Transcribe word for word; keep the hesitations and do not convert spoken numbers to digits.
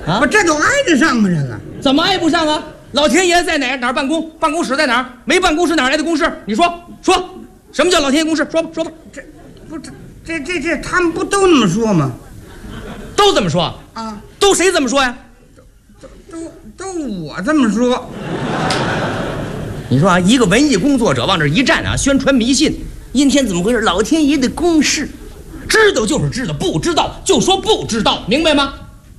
啊， 不，这都挨得上吗？这个怎么挨不上啊？老天爷在哪儿？哪儿办公？办公室在哪儿？没办公室哪来的公事？你说说，什么叫老天爷公事？说吧说吧。 这不这这这这他们不都那么说吗？ 都这么说啊？ 都谁这么说呀？ 都都我这么说。 你说啊，一个文艺工作者往这一站啊，宣传迷信，阴天怎么回事？老天爷的公事，知道就是知道，不知道就说不知道，明白吗？